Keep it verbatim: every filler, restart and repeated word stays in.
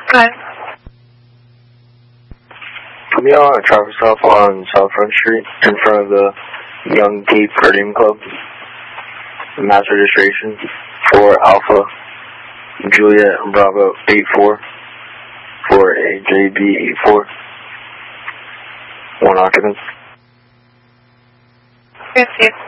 Hi. Put me on a traffic stop on South Front Street in front of the Young Cape Cardium Club. Mass registration for Alpha Juliet Bravo eight four for A J B eight four. One occupant. Yes, yes.